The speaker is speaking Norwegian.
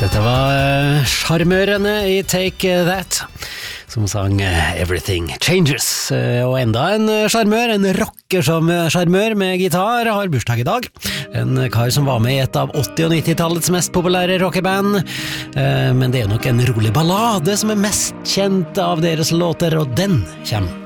Dette var Sjarmørene i Take That, som sang Everything Changes. Og enda en sjarmør, en rocker som sjarmør med gitar, har bursdag i dag. En kar som var med i et av 80- og 90-tallets mest populære rockeband. Men det er nok en rolig ballade som er mest kjent av deres låter, og den kommer